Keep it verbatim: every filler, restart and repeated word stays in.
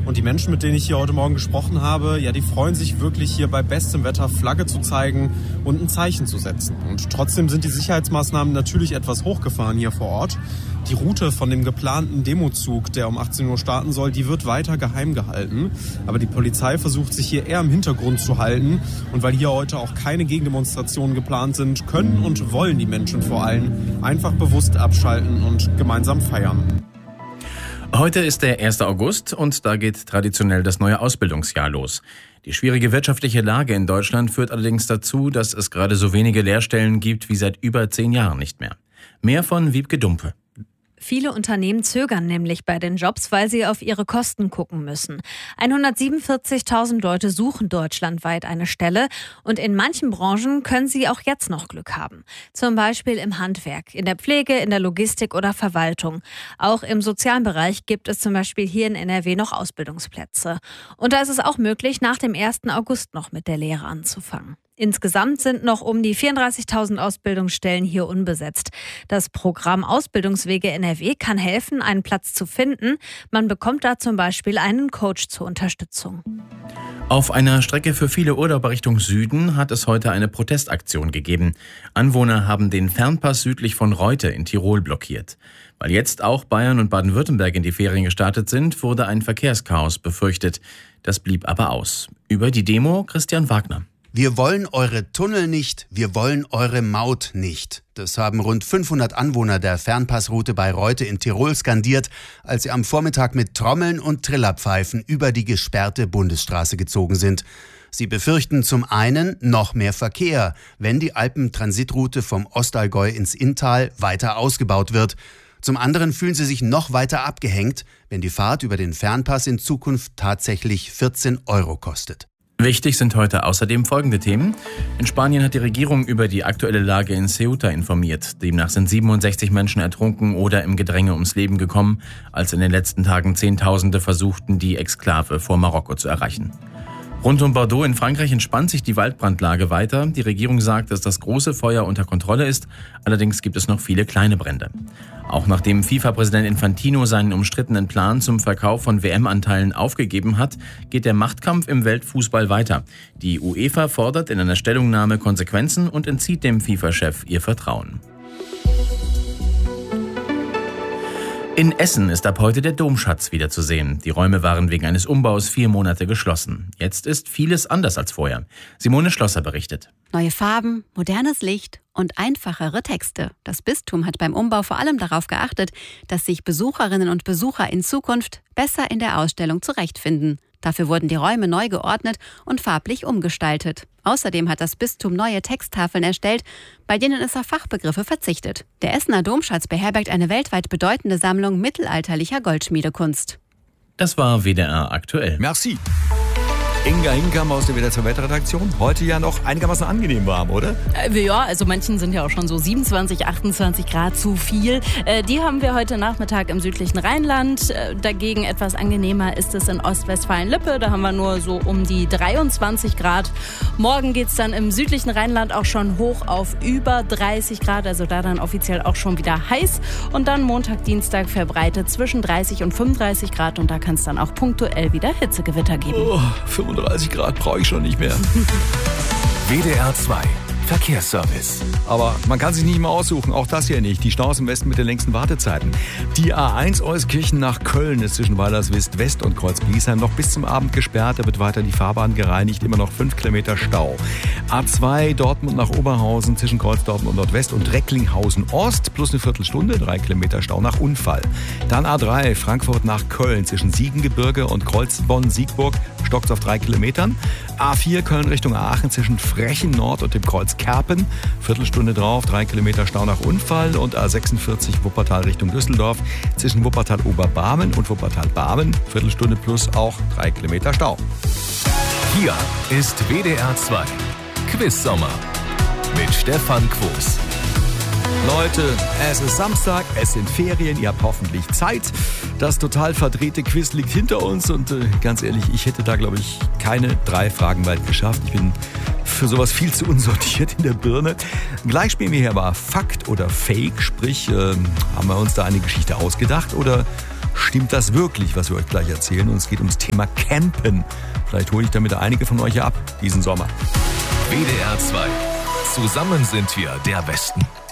Und die Menschen, mit denen ich hier heute Morgen gesprochen habe, ja, die freuen sich wirklich, hier bei bestem Wetter Flagge zu zeigen und ein Zeichen zu setzen. Und trotzdem sind die Sicherheitsmaßnahmen natürlich etwas hochgefahren hier vor Ort. Die Route von dem geplanten Demozug, der um achtzehn Uhr starten soll, die wird weiter geheim gehalten. Aber die Polizei versucht sich hier eher im Hintergrund zu halten. Und weil hier heute auch keine Gegendemonstrationen geplant sind, können und wollen die Menschen vor allem einfach bewusst abschalten und gemeinsam feiern. Heute ist der erste August und da geht traditionell das neue Ausbildungsjahr los. Die schwierige wirtschaftliche Lage in Deutschland führt allerdings dazu, dass es gerade so wenige Lehrstellen gibt wie seit über zehn Jahren nicht mehr. Mehr von Wiebke Dumpe. Viele Unternehmen zögern nämlich bei den Jobs, weil sie auf ihre Kosten gucken müssen. hundertsiebenundvierzigtausend Leute suchen deutschlandweit eine Stelle und in manchen Branchen können sie auch jetzt noch Glück haben. Zum Beispiel im Handwerk, in der Pflege, in der Logistik oder Verwaltung. Auch im sozialen Bereich gibt es zum Beispiel hier in N R W noch Ausbildungsplätze. Und da ist es auch möglich, nach dem ersten August noch mit der Lehre anzufangen. Insgesamt sind noch um die vierunddreißigtausend Ausbildungsstellen hier unbesetzt. Das Programm Ausbildungswege N R W kann helfen, einen Platz zu finden. Man bekommt da zum Beispiel einen Coach zur Unterstützung. Auf einer Strecke für viele Urlauber Richtung Süden hat es heute eine Protestaktion gegeben. Anwohner haben den Fernpass südlich von Reute in Tirol blockiert. Weil jetzt auch Bayern und Baden-Württemberg in die Ferien gestartet sind, wurde ein Verkehrschaos befürchtet. Das blieb aber aus. Über die Demo Christian Wagner. Wir wollen eure Tunnel nicht, wir wollen eure Maut nicht. Das haben rund fünfhundert Anwohner der Fernpassroute bei Reute in Tirol skandiert, als sie am Vormittag mit Trommeln und Trillerpfeifen über die gesperrte Bundesstraße gezogen sind. Sie befürchten zum einen noch mehr Verkehr, wenn die Alpentransitroute vom Ostallgäu ins Inntal weiter ausgebaut wird. Zum anderen fühlen sie sich noch weiter abgehängt, wenn die Fahrt über den Fernpass in Zukunft tatsächlich vierzehn Euro kostet. Wichtig sind heute außerdem folgende Themen. In Spanien hat die Regierung über die aktuelle Lage in Ceuta informiert. Demnach sind siebenundsechzig Menschen ertrunken oder im Gedränge ums Leben gekommen, als in den letzten Tagen Zehntausende versuchten, die Exklave vor Marokko zu erreichen. Rund um Bordeaux in Frankreich entspannt sich die Waldbrandlage weiter. Die Regierung sagt, dass das große Feuer unter Kontrolle ist. Allerdings gibt es noch viele kleine Brände. Auch nachdem FIFA-Präsident Infantino seinen umstrittenen Plan zum Verkauf von W M-Anteilen aufgegeben hat, geht der Machtkampf im Weltfußball weiter. Die UEFA fordert in einer Stellungnahme Konsequenzen und entzieht dem FIFA-Chef ihr Vertrauen. In Essen ist ab heute der Domschatz wieder zu sehen. Die Räume waren wegen eines Umbaus vier Monate geschlossen. Jetzt ist vieles anders als vorher. Simone Schlosser berichtet. Neue Farben, modernes Licht und einfachere Texte. Das Bistum hat beim Umbau vor allem darauf geachtet, dass sich Besucherinnen und Besucher in Zukunft besser in der Ausstellung zurechtfinden. Dafür wurden die Räume neu geordnet und farblich umgestaltet. Außerdem hat das Bistum neue Texttafeln erstellt, bei denen es auf Fachbegriffe verzichtet. Der Essener Domschatz beherbergt eine weltweit bedeutende Sammlung mittelalterlicher Goldschmiedekunst. Das war W D R aktuell. Merci. Inga Hinkam aus der W D R zwei Wetterredaktion. Heute ja noch einigermaßen angenehm warm, oder? Äh, ja, also manchen sind ja auch schon so siebenundzwanzig, achtundzwanzig Grad zu viel. Äh, die haben wir heute Nachmittag im südlichen Rheinland. Äh, dagegen etwas angenehmer ist es in Ostwestfalen-Lippe. Da haben wir nur so um die dreiundzwanzig Grad. Morgen geht's dann im südlichen Rheinland auch schon hoch auf über dreißig Grad. Also da dann offiziell auch schon wieder heiß. Und dann Montag, Dienstag verbreitet zwischen dreißig und fünfunddreißig Grad. Und da kann es dann auch punktuell wieder Hitzegewitter geben. Oh, fünfunddreißig Grad brauche ich schon nicht mehr. W D R zwei Verkehrsservice. Aber man kann sich nicht mehr aussuchen, auch das hier nicht. Die Staus im Westen mit den längsten Wartezeiten. Die A eins Euskirchen nach Köln ist zwischen Weilerswist West und Kreuz-Bliesheim noch bis zum Abend gesperrt. Da wird weiter die Fahrbahn gereinigt, immer noch fünf Kilometer Stau. A zwei Dortmund nach Oberhausen zwischen Kreuz Dortmund Nordwest und Recklinghausen Ost plus eine Viertelstunde, drei Kilometer Stau nach Unfall. Dann A drei Frankfurt nach Köln zwischen Siegengebirge und Kreuz Bonn-Siegburg, stockt's auf drei Kilometern. A vier Köln Richtung Aachen zwischen Frechen Nord und dem Kreuz Kerpen, Viertelstunde drauf, drei Kilometer Stau nach Unfall. Und A sechsundvierzig Wuppertal Richtung Düsseldorf zwischen Wuppertal-Oberbarmen und Wuppertal-Barmen, Viertelstunde plus auch drei Kilometer Stau. Hier ist W D R zwei Quiz-Sommer mit Stefan Quos. Leute, es ist Samstag, es sind Ferien, ihr habt hoffentlich Zeit. Das total verdrehte Quiz liegt hinter uns und äh, ganz ehrlich, ich hätte da, glaube ich, keine drei Fragen weit geschafft. Ich bin für sowas viel zu unsortiert in der Birne. Gleich spielen wir hier aber Fakt oder Fake, sprich, äh, haben wir uns da eine Geschichte ausgedacht oder stimmt das wirklich, was wir euch gleich erzählen? Und es geht ums Thema Campen. Vielleicht hole ich damit einige von euch ab diesen Sommer. W D R zwei. Zusammen sind wir der Westen.